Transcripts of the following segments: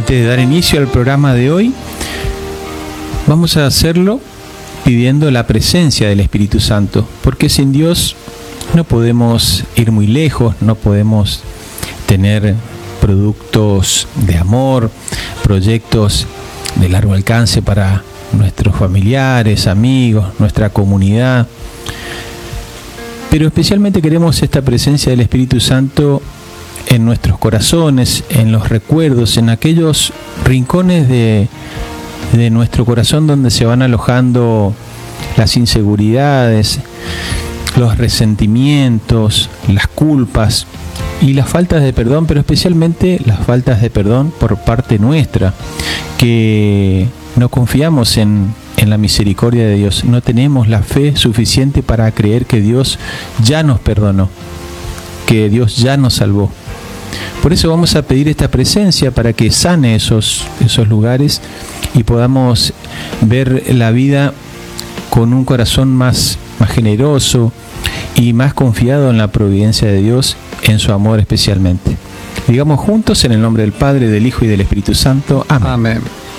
Antes de dar inicio al programa de hoy, vamos a hacerlo pidiendo la presencia del Espíritu Santo, porque sin Dios no podemos ir muy lejos, no podemos tener productos de amor, proyectos de largo alcance para nuestros familiares, amigos, nuestra comunidad. Pero especialmente queremos esta presencia del Espíritu Santo en nuestros corazones, en los recuerdos, en aquellos rincones de nuestro corazón donde se van alojando las inseguridades, los resentimientos, las culpas y las faltas de perdón, pero especialmente las faltas de perdón por parte nuestra, que no confiamos en la misericordia de Dios, no tenemos la fe suficiente para creer que Dios ya nos perdonó, que Dios ya nos salvó. Por eso vamos a pedir esta presencia para que sane esos lugares y podamos ver la vida con un corazón más generoso y más confiado en la providencia de Dios, en su amor especialmente. Digamos juntos en el nombre del Padre, del Hijo y del Espíritu Santo. Amén. Amén.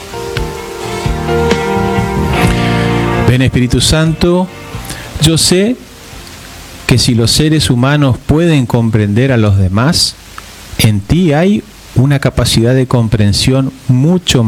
Ven Espíritu Santo, yo sé que si los seres humanos pueden comprender a los demás, en ti hay una capacidad de comprensión mucho